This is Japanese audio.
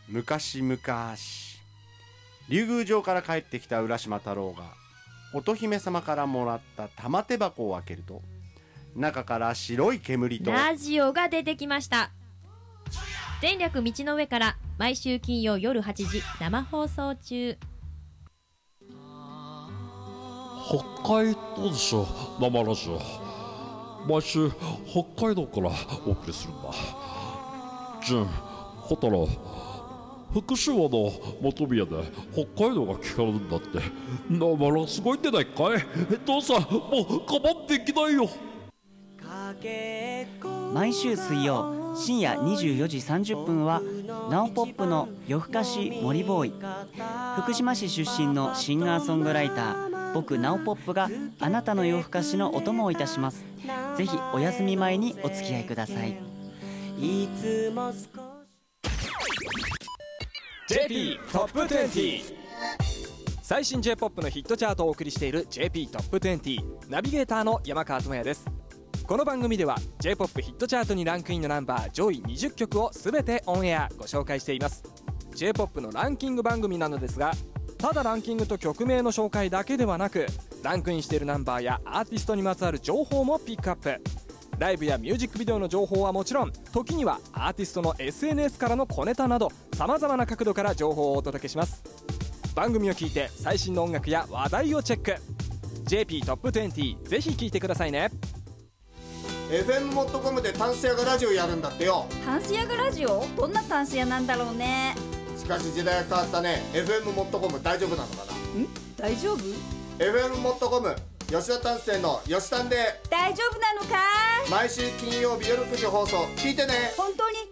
昔々、竜宮城から帰ってきた浦島太郎が乙姫様からもらった玉手箱を開けると、中から白い煙とラジオが出てきました。前略道の上から毎週金曜夜8時生放送中。 北海道でしょ、生ラジオ。毎週北海道からお送りするんだ。純、ホタル、福島の本宮で北海道が聞かれるんだって。生ラすごいんでないかい。父さん、もう我慢できないよ。 毎週水曜深夜24時30分はナオポップの夜更かし森ボーイ。福島市出身のシンガーソングライター僕ナオポップがあなたの夜更かしのお供をいたします。ぜひお休み前にお付き合いください。いつも少し JP トップ20、最新 J-POP のヒットチャートをお送りしている JP トップ20、ナビゲーターの山川智也です。この番組では J-POP ヒットチャートにランクインのナンバー上位20曲を全てオンエアご紹介しています。 J-POP のランキング番組なのですが、ただランキングと曲名の紹介だけではなく、ランクインしているナンバーやアーティストにまつわる情報もピックアップ。ライブやミュージックビデオの情報はもちろん、時にはアーティストの SNS からの小ネタなど様々な角度から情報をお届けします。番組を聞いて最新の音楽や話題をチェック。 JP トップ20、ぜひ聞いてくださいね。 FM.com でタンス屋がラジオやるんだってよ。 タンス屋がラジオ？どんなタンス屋なんだろうね。 しかし時代が変わったね。 FM.com 大丈夫なのかな。 大丈夫？ FM.com 吉田丹生の吉丹で大丈夫なのかい？ 毎週金曜日夜9時放送聞いてね。 本当に